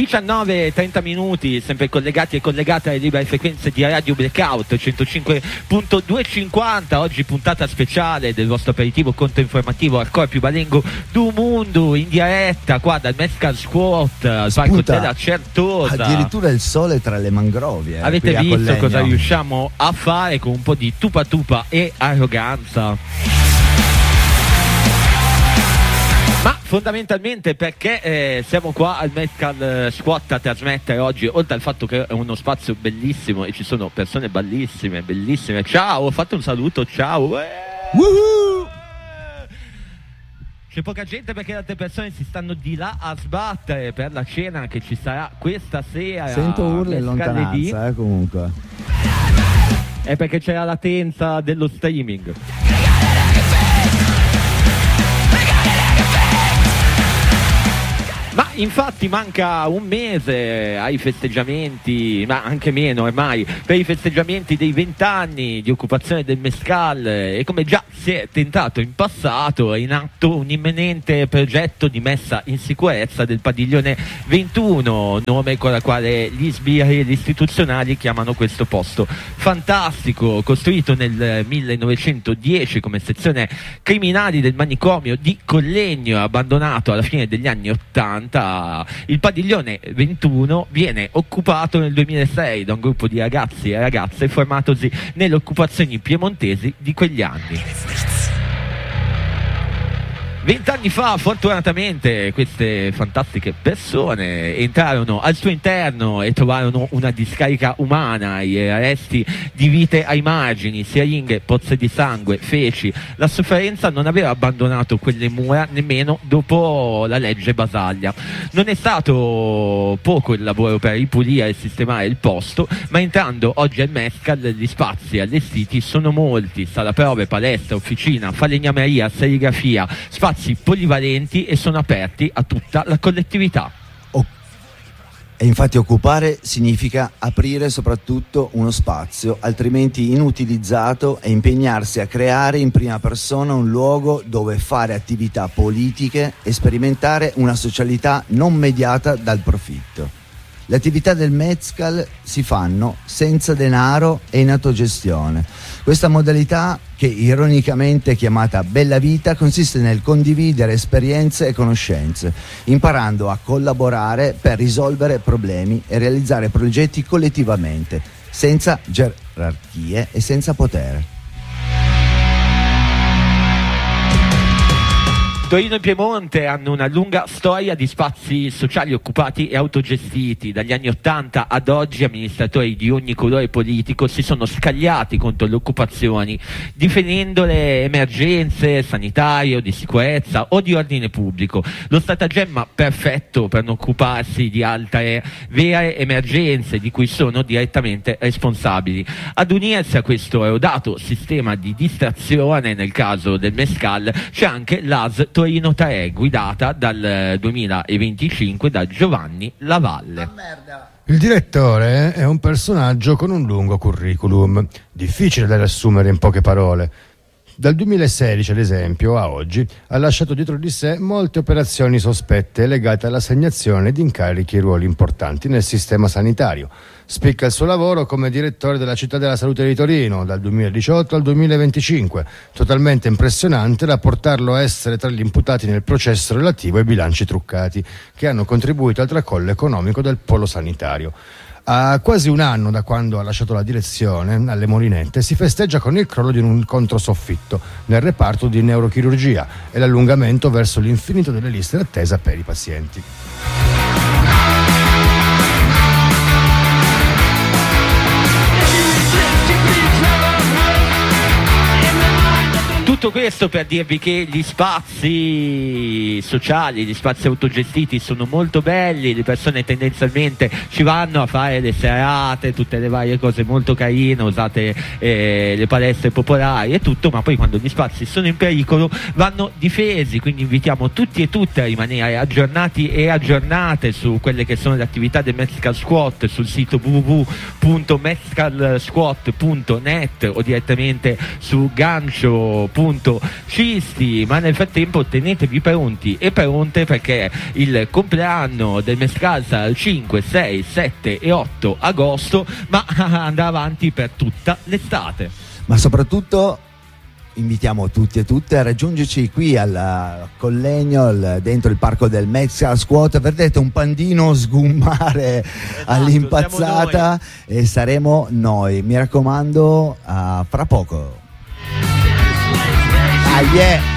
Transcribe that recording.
19:30 minuti, sempre collegati e collegate alle libere frequenze di Radio Blackout 105.250. Oggi puntata speciale del vostro aperitivo controinformativo al corpo più balengo do mundo, in diretta qua dal Mescal Squat al Parco della Certosa. Addirittura il sole tra le mangrovie. Avete visto cosa riusciamo a fare con un po' di tupa tupa e arroganza? Ma fondamentalmente perché siamo qua al Mescal Squat a trasmettere oggi, oltre al fatto che è uno spazio bellissimo e ci sono persone bellissime. Ciao, fate un saluto, ciao. Woohoo! C'è poca gente perché le altre persone si stanno di là a sbattere per la cena che ci sarà questa sera. Sento urla in lontananza, comunque. È perché c'è la latenza dello streaming. Ma infatti manca un mese ai festeggiamenti, ma anche meno ormai, per i festeggiamenti dei 20 anni di occupazione del Mescal, e come già si è tentato in passato è in atto un imminente progetto di messa in sicurezza del padiglione 21, nome con la quale gli sbirri e gli istituzionali chiamano questo posto fantastico, costruito nel 1910 come sezione criminali del manicomio di Collegno, abbandonato alla fine degli anni 80. Il padiglione 21 viene occupato nel 2006 da un gruppo di ragazzi e ragazze formatosi nelle occupazioni piemontesi di quegli anni. 20 anni fa, fortunatamente, queste fantastiche persone entrarono al suo interno e trovarono una discarica umana, i resti di vite ai margini, siringhe, pozze di sangue, feci. La sofferenza non aveva abbandonato quelle mura nemmeno dopo la legge Basaglia. Non è stato poco il lavoro per ripulire e sistemare il posto, ma entrando oggi al Mescal gli spazi allestiti sono molti: sala prove, palestra, officina, falegnameria, serigrafia, spazi polivalenti, e sono aperti a tutta la collettività. E infatti occupare significa aprire soprattutto uno spazio altrimenti inutilizzato e impegnarsi a creare in prima persona un luogo dove fare attività politiche e sperimentare una socialità non mediata dal profitto. Le attività del Mescal si fanno senza denaro e in autogestione. Questa modalità, che ironicamente è chiamata Bella Vita, consiste nel condividere esperienze e conoscenze, imparando a collaborare per risolvere problemi e realizzare progetti collettivamente, senza gerarchie e senza potere. Torino e Piemonte hanno una lunga storia di spazi sociali occupati e autogestiti. Dagli anni 80 ad oggi amministratori di ogni colore politico si sono scagliati contro le occupazioni, difendendo le emergenze sanitarie o di sicurezza o di ordine pubblico. Lo stratagemma perfetto per non occuparsi di altre vere emergenze di cui sono direttamente responsabili. Ad unirsi a questo erodato sistema di distrazione, nel caso del Mescal, c'è anche l'AS Torino 3, guidata dal 2025 da Giovanni Lavalle. Il direttore è un personaggio con un lungo curriculum, difficile da riassumere in poche parole. Dal 2016, ad esempio, a oggi, ha lasciato dietro di sé molte operazioni sospette legate all'assegnazione di incarichi e ruoli importanti nel sistema sanitario. Spicca il suo lavoro come direttore della Città della Salute di Torino dal 2018 al 2025, totalmente impressionante da portarlo a essere tra gli imputati nel processo relativo ai bilanci truccati, che hanno contribuito al tracollo economico del polo sanitario. A quasi un anno da quando ha lasciato la direzione alle Molinette, si festeggia con il crollo di un controsoffitto nel reparto di neurochirurgia e l'allungamento verso l'infinito delle liste d'attesa per i pazienti. Tutto questo per dirvi che gli spazi sociali, gli spazi autogestiti sono molto belli, le persone tendenzialmente ci vanno a fare le serate, tutte le varie cose molto carine, usate le palestre popolari e tutto, ma poi quando gli spazi sono in pericolo vanno difesi, quindi invitiamo tutti e tutte a rimanere aggiornati e aggiornate su quelle che sono le attività del Mescal Squat sul sito www.mescalsquat.net o direttamente su gancio.it appunto sciisti, ma nel frattempo tenetevi pronti e pronte, perché il compleanno del Mescal sarà il 5, 6, 7 e 8 agosto, ma andrà avanti per tutta l'estate. Ma soprattutto invitiamo tutti e tutte a raggiungerci qui al Collegno, dentro il parco del Mescal Squat. Vedrete un pandino sgummare all'impazzata e saremo noi. Mi raccomando, fra poco. Ah, yeah!